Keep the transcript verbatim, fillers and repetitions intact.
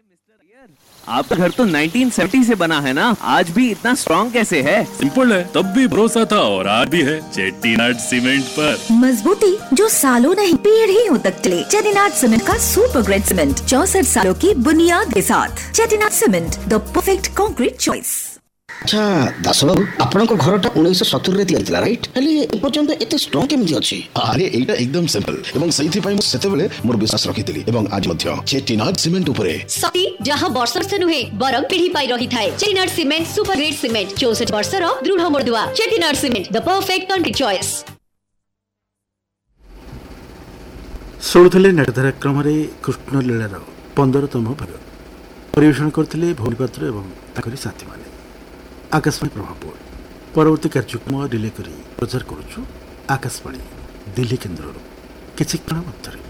आपका घर तो नाइनटीन सेवेंटी से बना है ना, आज भी इतना स्ट्रॉन्ग कैसे है? सिंपल है, तब भी भरोसा था और आज भी है चेट्टीनाड सीमेंट पर। मजबूती जो सालों नहीं पीढ़ियों तक चले। चेट्टीनाड सीमेंट का सुपर ग्रेड सीमेंट चौसठ सालों की बुनियाद के साथ। Chettinad cement, the perfect concrete choice. अच्छा दास बाबू, आपनको घरटा उन्नीस सत्तर रे तैयार थिला राइट? हेले ए पर्यंत एते स्ट्रांग केमिति अछि? अरे एटा एकदम सिंपल एवं सहीथि पई सेते बेले मोर विश्वास रखितली एवं आज मध्य चेट्टीनाड सीमेंट उपरे सती जहां वर्ष से नुहे बरम पीढ़ी पाई रही थाए। Chettinad cement super grade cement चौसठ वर्ष रो दृढ़ मर्दुआ। Chettinad cement, the perfect concrete choice. शुणुले नाटधारा क्रम कृष्ण लीलार पंद्रहतम भाग परिवेषण करते भौनीपात्र और साथी मैंने। आकाशवाणी प्रभावपुर परवर्ती कार्यक्रम रिले कर प्रचार करुछु आकाशवाणी दिल्ली केन्द्र किछि क्षण मध्य।